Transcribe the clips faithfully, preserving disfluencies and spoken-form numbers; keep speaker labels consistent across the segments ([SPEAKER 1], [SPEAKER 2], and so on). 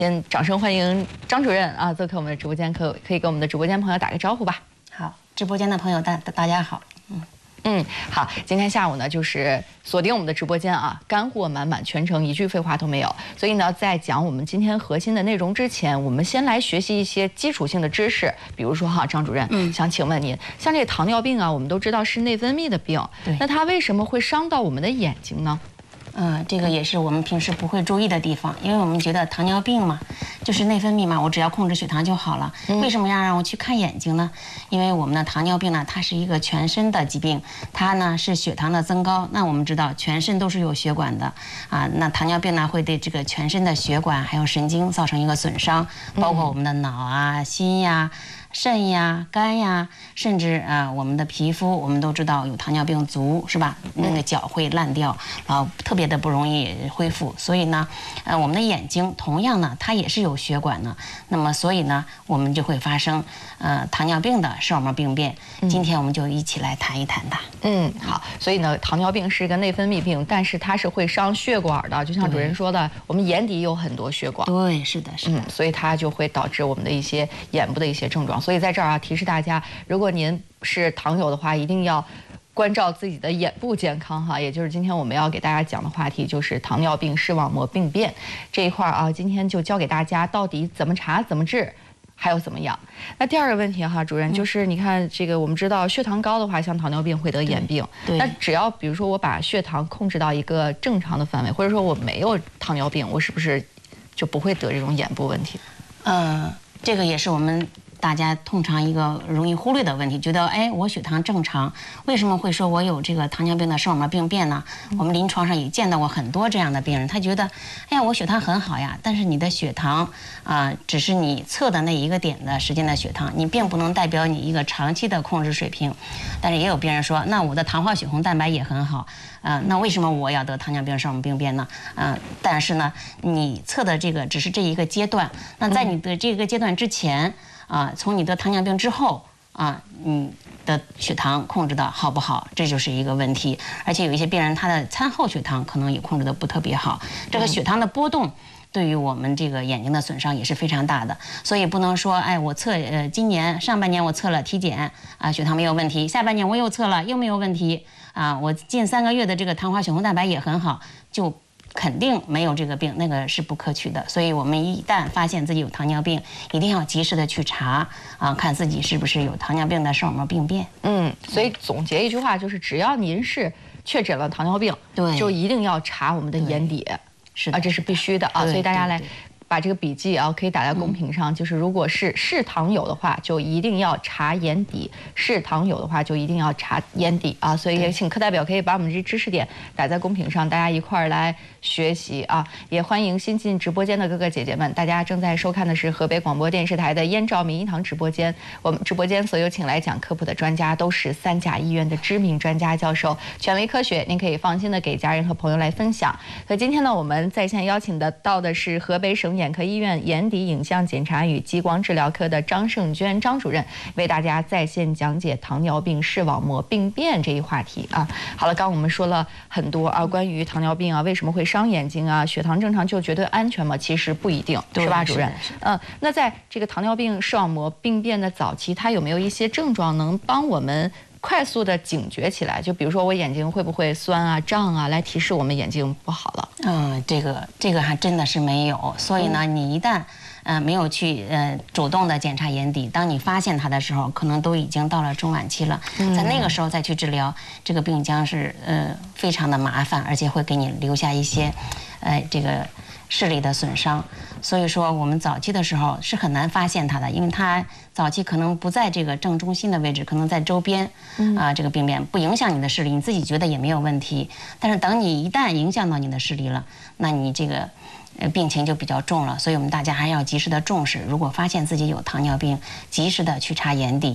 [SPEAKER 1] 先掌声欢迎张主任啊，做客我们的直播间，可可以跟我们的直播间朋友打个招呼吧？
[SPEAKER 2] 好，直播间的朋友大大家好，嗯
[SPEAKER 1] 嗯，好，今天下午呢就是锁定我们的直播间啊，干货满满，全程一句废话都没有。所以呢，在讲我们今天核心的内容之前，我们先来学习一些基础性的知识，比如说哈，张主任，嗯，想请问您，像这个糖尿病啊，我们都知道是内分泌的病，
[SPEAKER 2] 对，
[SPEAKER 1] 那它为什么会伤到我们的眼睛呢？
[SPEAKER 2] 嗯，这个也是我们平时不会注意的地方，因为我们觉得糖尿病嘛，就是内分泌嘛，我只要控制血糖就好了。为什么要让我去看眼睛呢？因为我们的糖尿病呢，它是一个全身的疾病，它呢是血糖的增高。那我们知道全身都是有血管的啊，那糖尿病呢会对这个全身的血管还有神经造成一个损伤，包括我们的脑啊、心呀、肾呀、肝呀，甚至啊我们的皮肤，我们都知道有糖尿病足是吧？那个脚会烂掉，然后特别的不容易恢复。所以呢，呃，我们的眼睛同样呢，它也是有血管的。那么所以呢，我们就会发生呃糖尿病的视网膜病变。今天我们就一起来谈一谈它。
[SPEAKER 1] 嗯，好。所以呢，糖尿病是一个内分泌病，但是它是会伤血管的，就像主任说的，我们眼底有很多血管。
[SPEAKER 2] 对，是的，是的。
[SPEAKER 1] 嗯，所以它就会导致我们的一些眼部的一些症状。所以在这儿啊，提示大家，如果您是糖友的话，一定要关照自己的眼部健康哈。也就是今天我们要给大家讲的话题，就是糖尿病视网膜病变这一块啊。今天就教给大家到底怎么查、怎么治，还有怎么样。那第二个问题哈，主任就是你看这个，我们知道血糖高的话，像糖尿病会得眼病。
[SPEAKER 2] 对。
[SPEAKER 1] 那只要比如说我把血糖控制到一个正常的范围，或者说我没有糖尿病，我是不是就不会得这种眼部问题？
[SPEAKER 2] 嗯，这个也是我们大家通常一个容易忽略的问题，觉得哎，我血糖正常，为什么会说我有这个糖尿病的视网膜病变呢？嗯、我们临床上也见到过很多这样的病人，他觉得，哎呀，我血糖很好呀，但是你的血糖啊、呃，只是你测的那一个点的时间的血糖，你并不能代表你一个长期的控制水平。但是也有病人说，那我的糖化血红蛋白也很好，啊、呃，那为什么我要得糖尿病视网膜病变呢？啊、呃，但是呢，你测的这个只是这一个阶段，那在你的这个阶段之前。啊，从你得糖尿病之后啊，你的血糖控制的好不好，这就是一个问题。而且有一些病人他的餐后血糖可能也控制的不特别好，这个血糖的波动对于我们这个眼睛的损伤也是非常大的。所以不能说，哎，我测呃今年上半年我测了体检啊，血糖没有问题，下半年我又测了又没有问题啊，我近三个月的这个糖化血红蛋白也很好，就肯定没有这个病，那个是不可取的。所以我们一旦发现自己有糖尿病，一定要及时的去查啊，看自己是不是有糖尿病的视网膜病变。
[SPEAKER 1] 嗯，所以总结一句话就是，只要您是确诊了糖尿病，
[SPEAKER 2] 对，
[SPEAKER 1] 就一定要查我们的眼底，
[SPEAKER 2] 是的
[SPEAKER 1] 啊，这是必须的啊。所以大家来把这个笔记啊，可以打在公屏上。嗯、就是如果是是糖友的话，就一定要查眼底；是糖友的话，就一定要查眼底啊。所以也请课代表可以把我们这知识点打在公屏上，大家一块儿来学习啊。也欢迎新进直播间的哥哥姐姐们，大家正在收看的是河北广播电视台的燕赵名医堂直播间。我们直播间所有请来讲科普的专家都是三甲医院的知名专家教授，权威科学，您可以放心的给家人和朋友来分享。所以今天呢，我们在线邀请的到的是河北省眼科医院眼底影像检查与激光治疗科的张胜娟张主任，为大家在线讲解糖尿病视网膜病变这一话题啊。好了，刚刚我们说了很多啊，关于糖尿病啊，为什么会伤眼睛啊？血糖正常就绝对安全吗？其实不一定，是吧，主任？嗯、呃，那在这个糖尿病视网膜病变的早期，它有没有一些症状能帮我们快速的警觉起来？就比如说我眼睛会不会酸啊、胀啊，来提示我们眼睛不好了？
[SPEAKER 2] 嗯，这个这个还真的是没有。所以呢，嗯、你一旦呃没有去呃主动的检查眼底，当你发现它的时候，可能都已经到了中晚期了。嗯、在那个时候再去治疗，这个病将是呃非常的麻烦，而且会给你留下一些呃这个视力的损伤。所以说我们早期的时候是很难发现它的，因为它早期可能不在这个正中心的位置，可能在周边，啊，这个病变不影响你的视力，你自己觉得也没有问题。但是等你一旦影响到你的视力了，那你这个呃病情就比较重了。所以我们大家还要及时的重视，如果发现自己有糖尿病，及时的去查眼底。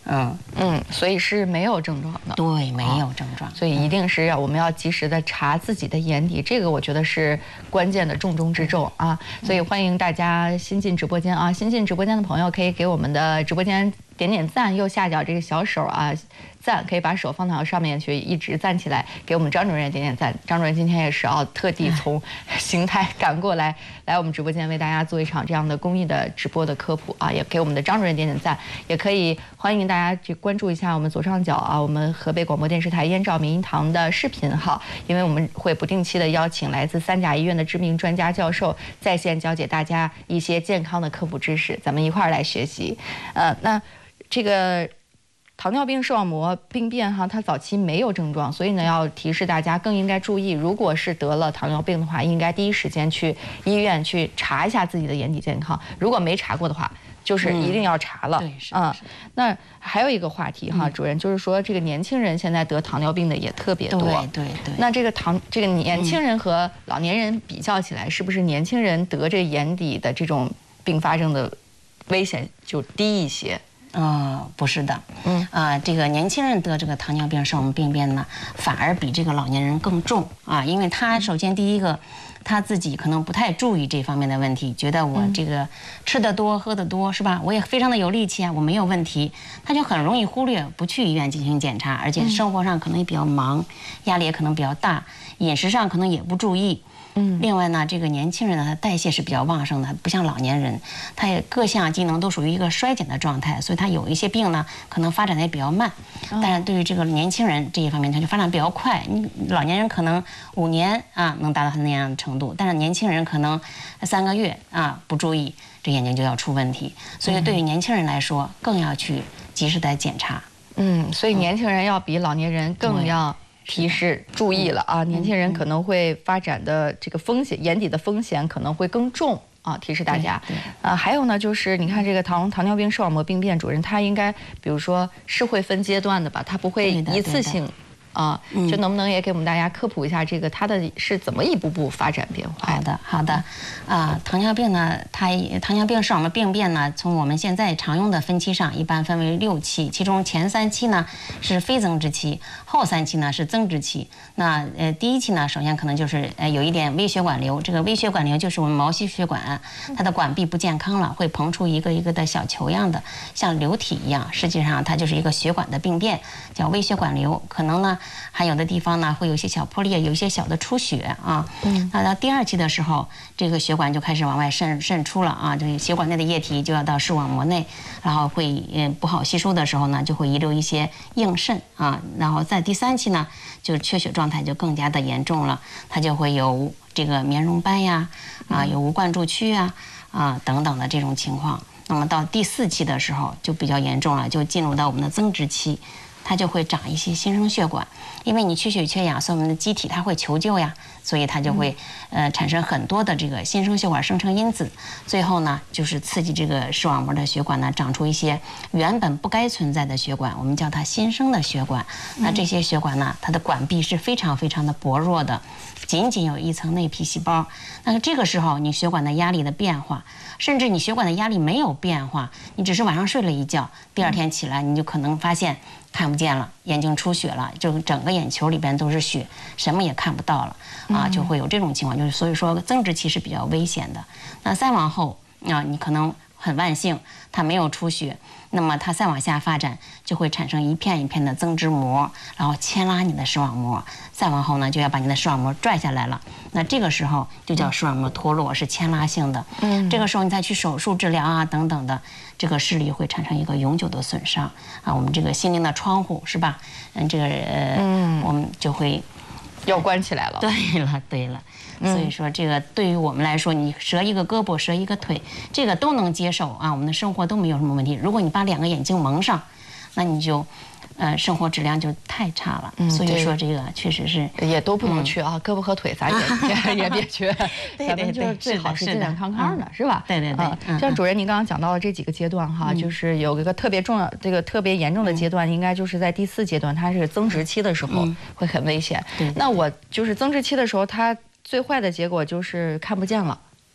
[SPEAKER 2] 嗯
[SPEAKER 1] 嗯，所以是没有症状的。
[SPEAKER 2] 对，没有症状，
[SPEAKER 1] 所以一定是要我们要及时的查自己的眼底，这个我觉得是关键的重中之重啊。所以欢迎大家新进直播间啊，新进直播间的朋友可以给我们的直播间点点赞，右下角这个小手啊。赞可以把手放到上面去，一直赞起来，给我们张主任点点赞。张主任今天也是啊，特地从邢台赶过来，来我们直播间为大家做一场这样的公益的直播的科普啊，也给我们的张主任点点赞。也可以欢迎大家去关注一下我们左上角啊，我们河北广播电视台燕赵明音堂的视频号，因为我们会不定期的邀请来自三甲医院的知名专家教授在线教解大家一些健康的科普知识，咱们一块儿来学习。呃，那这个。糖尿病视网膜病变哈，它早期没有症状，所以呢要提示大家更应该注意，如果是得了糖尿病的话，应该第一时间去医院去查一下自己的眼底健康。如果没查过的话，就是一定要查了。
[SPEAKER 2] 对，是。
[SPEAKER 1] 嗯，那还有一个话题哈，主任就是说这个年轻人现在得糖尿病的也特别多。
[SPEAKER 2] 对对对。
[SPEAKER 1] 那这个糖这个年轻人和老年人比较起来，是不是年轻人得这眼底的这种并发症的危险就低一些？
[SPEAKER 2] 呃，不是的，嗯，啊、呃，这个年轻人得这个糖尿病视网膜病变呢，反而比这个老年人更重啊，因为他首先第一个，他自己可能不太注意这方面的问题，觉得我这个吃得多喝得多是吧？我也非常的有力气啊，我没有问题，他就很容易忽略不去医院进行检查，而且生活上可能也比较忙，压力也可能比较大，饮食上可能也不注意。嗯，另外呢，这个年轻人呢，他代谢是比较旺盛的，不像老年人，他也各项机能都属于一个衰减的状态，所以他有一些病呢，可能发展的也比较慢。但是对于这个年轻人这一方面，他就发展比较快。你老年人可能五年啊能达到他那样的程度，但是年轻人可能三个月啊不注意，这眼睛就要出问题。所以对于年轻人来说，更要去及时的检查。
[SPEAKER 1] 嗯，所以年轻人要比老年人更要。提示注意了啊！年轻人可能会发展的这个风险，眼底的风险可能会更重啊！提示大家。啊，还有呢，就是你看这个糖糖尿病视网膜病变，主任他应该，比如说是会分阶段的吧？他不会一次性。啊，就能不能也给我们大家科普一下这个它的是怎么一步步发展变化？
[SPEAKER 2] 好的，好的，啊，糖尿病呢，它糖尿病视网膜病变呢，从我们现在常用的分期上，一般分为六期，其中前三期呢是非增殖期，后三期呢是增殖期。那呃，第一期呢，首先可能就是呃有一点微血管瘤，这个微血管瘤就是我们毛细血管，它的管壁不健康了，会膨出一个一个的小球样的，像瘤体一样，实际上它就是一个血管的病变，叫微血管瘤，可能呢。还有的地方呢，会有一些小破裂，有一些小的出血啊。嗯。那到第二期的时候，这个血管就开始往外渗渗出了啊，这个血管内的液体就要到视网膜内，然后会嗯不好吸收的时候呢，就会遗留一些硬渗啊。然后在第三期呢，就是缺血状态就更加的严重了，它就会有这个棉绒斑呀，啊有无灌注区啊啊等等的这种情况。那么到第四期的时候就比较严重了，就进入到我们的增殖期。它就会长一些新生血管，因为你缺血缺氧，所以我们的机体它会求救呀，所以它就会呃产生很多的这个新生血管生成因子，最后呢就是刺激这个视网膜的血管呢长出一些原本不该存在的血管，我们叫它新生的血管。那这些血管呢，它的管壁是非常非常的薄弱的，仅仅有一层内皮细胞。那这个时候你血管的压力的变化，甚至你血管的压力没有变化，你只是晚上睡了一觉，第二天起来你就可能发现看不见了，眼睛出血了，就整个眼球里边都是血，什么也看不到了啊，就会有这种情况。就是所以说增殖期是比较危险的。那再往后啊，你可能很万幸它没有出血，那么它再往下发展就会产生一片一片的增殖膜，然后牵拉你的视网膜，再往后呢就要把你的视网膜拽下来了。那这个时候就叫视网膜脱落，是牵拉性的。嗯，这个时候你再去手术治疗啊等等的，这个视力会产生一个永久的损伤啊。我们这个心灵的窗户是吧？嗯，这个呃，嗯，我们就会
[SPEAKER 1] 要关起来了。
[SPEAKER 2] 对了，对了。所以说，这个对于我们来说，你折一个胳膊、折一个腿，这个都能接受啊，我们的生活都没有什么问题。如果你把两个眼睛蒙上，那你就，呃，生活质量就太差了。嗯，所以说这个确实是
[SPEAKER 1] 也都不能缺啊，胳膊和腿咱也也别缺，咱们就最好是健健康康的，是吧？
[SPEAKER 2] 对对对。
[SPEAKER 1] 像主任您刚刚讲到的这几个阶段哈，就是有一个特别重要、这个特别严重的阶段，应该就是在第四阶段，它是增殖期的时候会很危险。那我就是增殖期的时候，它最坏的结果就是看不见了。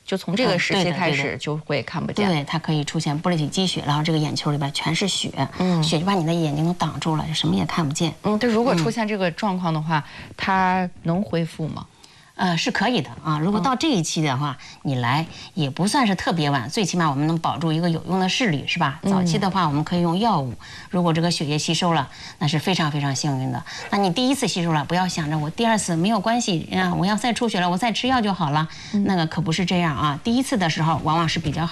[SPEAKER 1] 就从这个时期开始就会看不见。
[SPEAKER 2] 对，它可以出现玻璃体积血，然后这个眼球里边全是血，嗯，血就把你的眼睛都挡住了，什么也看不见。
[SPEAKER 1] 嗯，但如果出现这个状况的话，它能恢复吗？
[SPEAKER 2] 呃，是可以的啊。如果到这一期的话，你来也不算是特别晚，最起码我们能保住一个有用的视力，是吧？早期的话，我们可以用药物。如果这个血液吸收了，那是非常非常幸运的。那你第一次吸收了，不要想着我第二次没有关系啊，我要再出血了，我再吃药就好了。那个可不是这样啊。第一次的时候，往往是比较好。